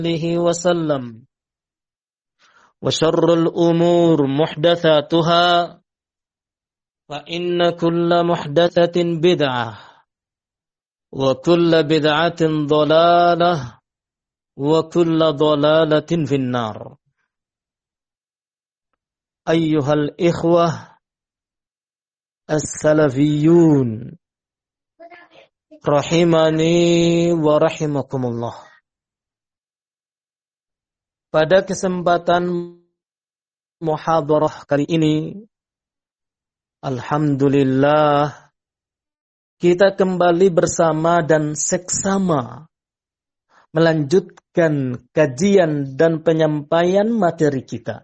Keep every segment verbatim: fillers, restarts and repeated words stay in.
عليه وسلم وشر الأمور محدثاتها فإن كل محدثة بدعة وكل بدعة ضلالة وكل ضلالة في النار. أيها الإخوة السلفيون rahimani wa rahimakumullah. Pada kesempatan muhadarah kali ini, alhamdulillah kita kembali bersama dan seksama melanjutkan kajian dan penyampaian materi kita.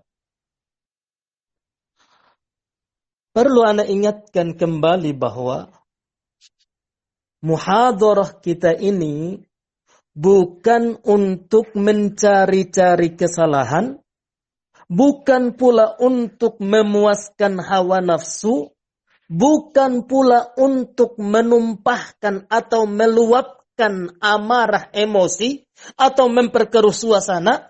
Perlu ana ingatkan kembali bahwa muhadarah kita ini bukan untuk mencari-cari kesalahan, bukan pula untuk memuaskan hawa nafsu, bukan pula untuk menumpahkan atau meluapkan amarah emosi atau memperkeruh suasana.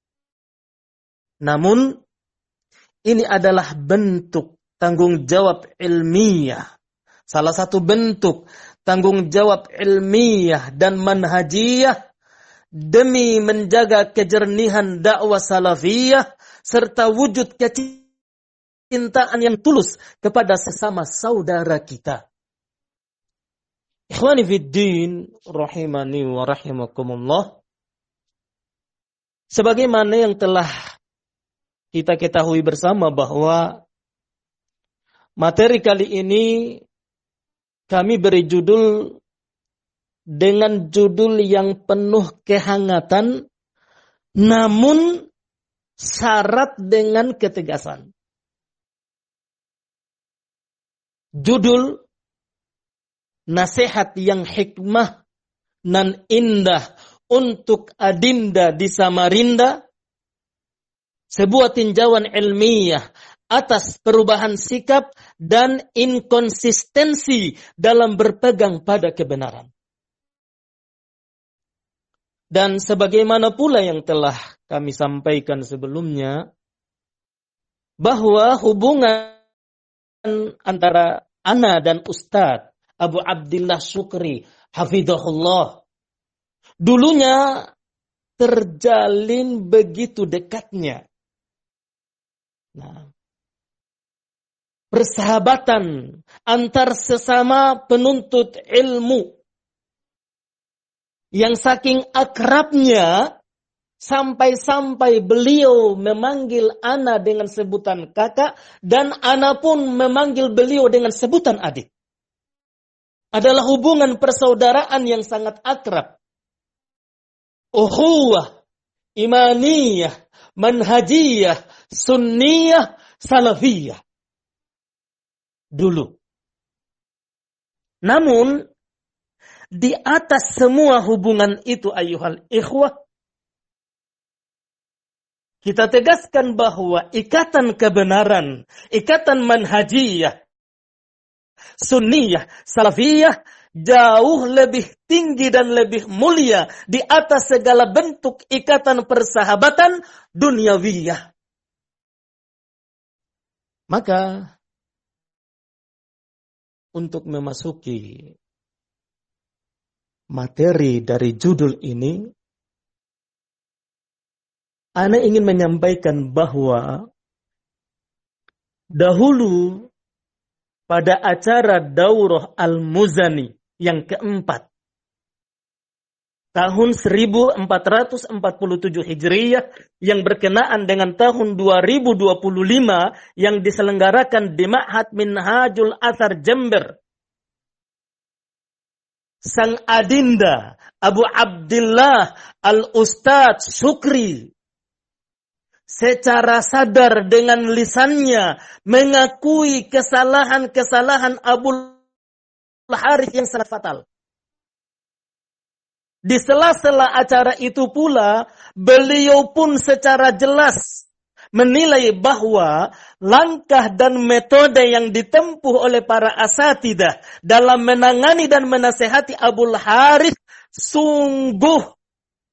Namun ini adalah bentuk tanggung jawab ilmiah. Salah satu bentuk tanggung jawab ilmiah dan manhajiyah demi menjaga kejernihan dakwah salafiyah serta wujud kecintaan yang tulus kepada sesama saudara kita. Ikhwani fid din rahimani wa rahimakumullah. Sebagaimana yang telah kita ketahui bersama bahwa materi kali ini kami beri judul dengan judul yang penuh kehangatan, namun syarat dengan ketegasan. Judul nasihat yang hikmah dan indah untuk adinda di Samarinda, sebuah tinjauan ilmiah atas perubahan sikap dan inkonsistensi dalam berpegang pada kebenaran. Dan sebagaimana pula yang telah kami sampaikan sebelumnya, bahwa hubungan antara ana dan Ustadz Abu Abdillah Syukri hafidhahullah dulunya terjalin begitu dekatnya. Nah, persahabatan antar sesama penuntut ilmu yang saking akrabnya sampai-sampai beliau memanggil ana dengan sebutan kakak dan ana pun memanggil beliau dengan sebutan adik. Adalah hubungan persaudaraan yang sangat akrab. Ukhuwah, imaniyah, manhajiyah, sunniyah, salafiyah. Dulu. Namun, di atas semua hubungan itu ayuhal ikhwah, kita tegaskan bahwa ikatan kebenaran, ikatan manhajiyah, sunniyah, salafiyah, jauh lebih tinggi dan lebih mulia di atas segala bentuk ikatan persahabatan duniawiyah. Maka, untuk memasuki materi dari judul ini, ana ingin menyampaikan bahwa dahulu pada acara Daurah Al-Muzani yang keempat, tahun seribu empat ratus empat puluh tujuh Hijriyah yang berkenaan dengan tahun dua ribu dua puluh lima yang diselenggarakan di Ma'had Minhajul Athar Jember. Sang adinda Abu Abdillah Al-Ustadz Syukri secara sadar dengan lisannya mengakui kesalahan-kesalahan Abu Harith yang sangat fatal. Di sela-sela acara itu pula, beliau pun secara jelas menilai bahwa langkah dan metode yang ditempuh oleh para asatidah dalam menangani dan menasehati Abu Harith sungguh